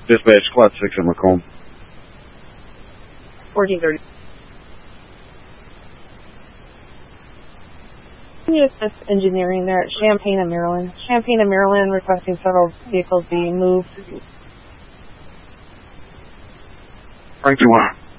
Dispatch, Squad 6 in Macomb. 1430. Can you assist engineering there at Champaign and Maryland? Champaign and Maryland requesting several vehicles be moved. Frank 2-1.